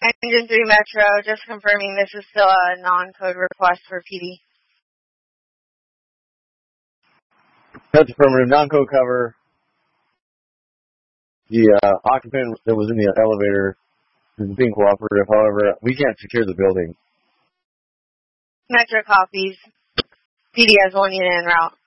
Engine 3 Metro, just confirming this is still a non-code request for PD. That's affirmative. Non-code cover. The occupant that was in the elevator is being cooperative. However, we can't secure the building. Metro copies. PD has one unit en route.